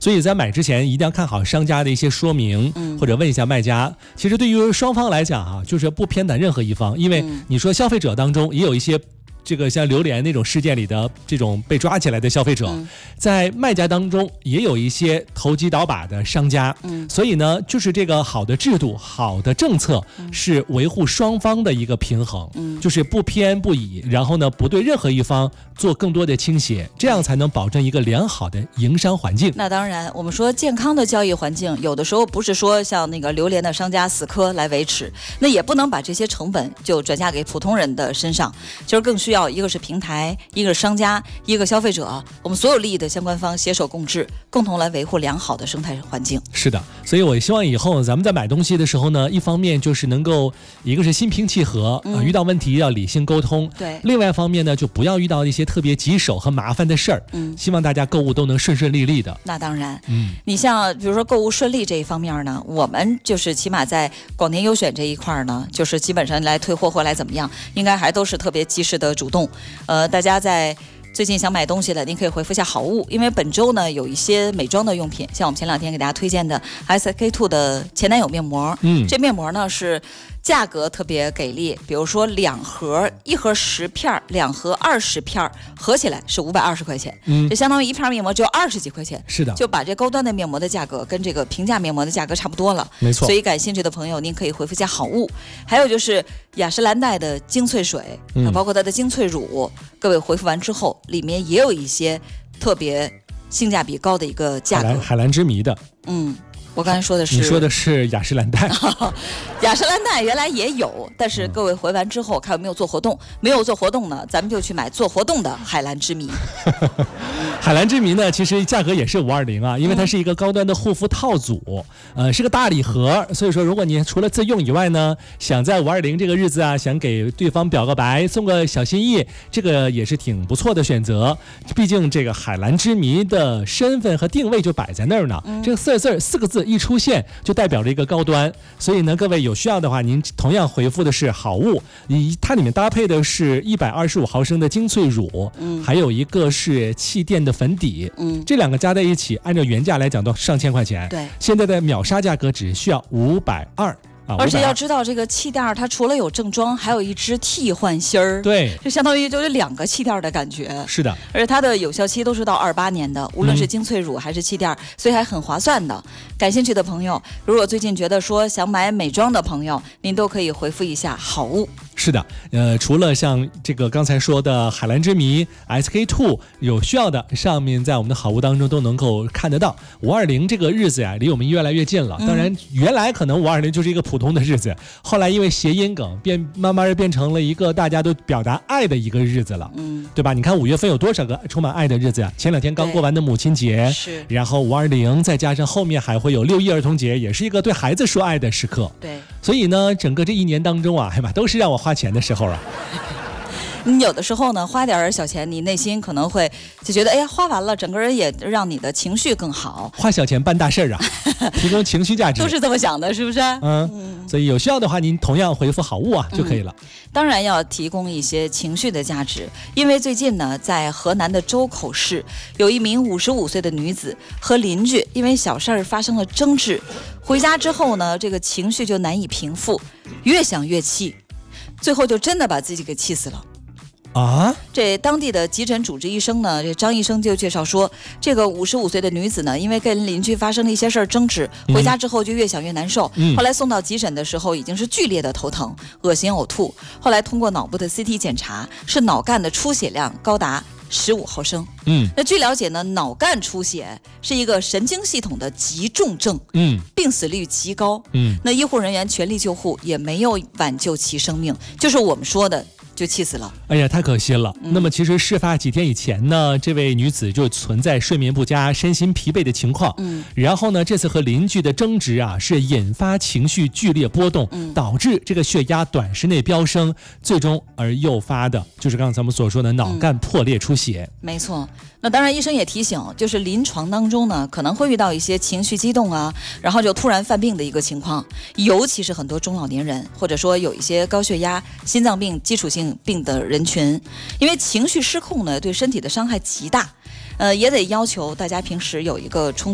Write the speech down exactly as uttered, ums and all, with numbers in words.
所以在买之前一定要看好商家的一些说明，嗯、或者问一下卖家。其实对于双方来讲啊，就是不偏袒任何一方，因为你说消费者当中也有一些。这个像榴莲那种事件里的这种被抓起来的消费者，嗯、在卖家当中也有一些投机倒把的商家，嗯、所以呢，就是这个好的制度、好的政策是维护双方的一个平衡，嗯、就是不偏不倚，然后呢，不对任何一方做更多的倾斜，这样才能保证一个良好的营商环境。 那当然，我们说健康的交易环境，有的时候不是说像那个榴莲的商家死磕来维持，那也不能把这些成本就转嫁给普通人的身上，就是更需要。一个是平台，一个是商家，一个消费者，我们所有利益的相关方携手共治，共同来维护良好的生态环境。 是的，所以我希望以后咱们在买东西的时候呢，一方面就是能够，一个是心平气和，嗯呃、遇到问题要理性沟通。 对。 另外一方面呢，就不要遇到一些特别棘手和麻烦的事儿。嗯。希望大家购物都能顺顺利利的。 那当然。嗯。你像比如说购物顺利这一方面呢，我们就是起码在广电优选这一块呢，就是基本上来退货或来怎么样，应该还都是特别及时的主动。呃，大家在最近想买东西的，您可以回复一下好物，因为本周呢有一些美妆的用品，像我们前两天给大家推荐的 S K two 的前男友面膜，嗯，这面膜呢是价格特别给力，比如说两盒，一盒十片，两盒二十片，合起来是五百二十块钱，嗯，这相当于一片面膜只有二十几块钱， 是的， 就把这高端的面膜的价格跟这个平价面膜的价格差不多了， 没错。 所以感兴趣的朋友，您可以回复一下好物。还有就是雅诗兰黛的精粹水，嗯，包括它的精粹乳，各位回复完之后，里面也有一些特别性价比高的一个价格， 海蓝海蓝之谜的， 嗯。我刚才说的是， 你说的是雅诗兰黛， 雅诗兰黛原来也有，但是各位回完之后看有没有做活动，没有做活动呢，咱们就去买做活动的海蓝之谜。 海蓝之谜呢，其实价格也是五二零啊，因为它是一个高端的护肤套组，呃，是个大礼盒，所以说如果你除了自用以外呢，想在五二零这个日子啊，想给对方表个白，送个小心意，这个也是挺不错的选择。毕竟这个海蓝之谜的身份和定位就摆在那儿呢，嗯、这个四个字四个字一出现就代表着一个高端，所以呢，各位有需要的话，您同样回复的是好物，它里面搭配的是一百二十五毫升的精粹乳，嗯，还有一个是气垫的粉底，嗯，这两个加在一起，按照原价来讲都上千块钱， 对， 现在的秒杀价格只需要五百二。啊、 而且要知道，这个气垫它除了有正装，还有一支替换芯儿， 对， 就相当于就是两个气垫的感觉。 是的， 而且它的有效期都是到二八年的，无论是精粹乳还是气垫，嗯、所以还很划算的。感兴趣的朋友，如果最近觉得说想买美妆的朋友，您都可以回复一下好物。 是的，呃，除了像这个刚才说的海蓝之谜 S K two 有需要的，上面在我们的好物当中都能够看得到。五二零这个日子呀，离我们越来越近了。当然，原来可能五二零就是一个普通的日子，后来因为谐音梗变，慢慢变成了一个大家都表达爱的一个日子了，嗯，对吧？你看五月份有多少个充满爱的日子呀？前两天刚过完的母亲节， 是， 然后五二零，再加上后面还会有六一儿童节，也是一个对孩子说爱的时刻。 对， 所以呢，整个这一年当中啊，哎妈，都是让我花钱的时候啊。 你有的时候呢，花点小钱，你内心可能会就觉得，哎呀，花完了，整个人也让你的情绪更好。 花小钱办大事啊，提供情绪价值， 都是这么想的，是不是？ 嗯，嗯，所以有需要的话，您同样回复好物啊、嗯、就可以了。 当然要提供一些情绪的价值，因为最近呢，在河南的周口市，有一名五十五岁的女子和邻居因为小事儿发生了争执，回家之后呢，这个情绪就难以平复，越想越气，最后就真的把自己给气死了。 啊！ 这当地的急诊主治医生呢，这张医生就介绍说，这个五十五岁的女子呢，因为跟邻居发生了一些事儿争执，回家之后就越想越难受。嗯、后来送到急诊的时候，已经是剧烈的头疼、恶心、呕吐。后来通过脑部的 C T 检查，是脑干的出血量高达十五毫升。嗯，那据了解呢，脑干出血是一个神经系统的急重症，嗯，病死率极高。嗯，那医护人员全力救护，也没有挽救其生命，就是我们说的。就气死了， 哎呀，太可惜了。嗯、那么其实事发几天以前呢，这位女子就存在睡眠不佳、身心疲惫的情况。嗯，然后呢，这次和邻居的争执啊，是引发情绪剧烈波动，嗯、导致这个血压短时内飙升，最终而诱发的就是刚才我们所说的脑干破裂出血。 嗯、没错。那当然，医生也提醒，就是临床当中呢，可能会遇到一些情绪激动啊，然后就突然犯病的一个情况，尤其是很多中老年人，或者说有一些高血压、心脏病、基础性病的人群，因为情绪失控呢，对身体的伤害极大，呃，也得要求大家平时有一个充